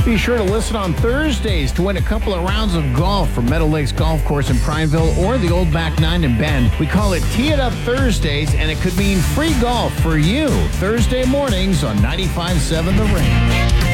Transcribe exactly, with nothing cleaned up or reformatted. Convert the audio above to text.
Be sure to listen on Thursdays to win a couple of rounds of golf from Meadow Lakes Golf Course in Prineville or the Old Back Nine in Bend. We call it Tee It Up Thursdays, and it could mean free golf for you. Thursday mornings on ninety-five point seven The Range.